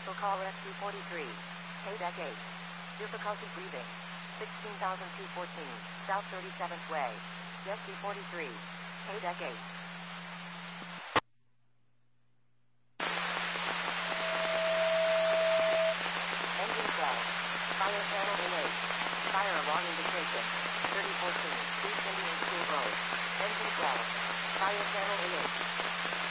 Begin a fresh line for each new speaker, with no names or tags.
Cancel call SC43. Pay deck 8. Difficulty breathing. 16,214. South 37th Way. SC43. Pay deck 8. Engine cell. Fire panel A8. Fire alarm indication. 3014. East Indian School Road. Engine cell. Fire panel A8.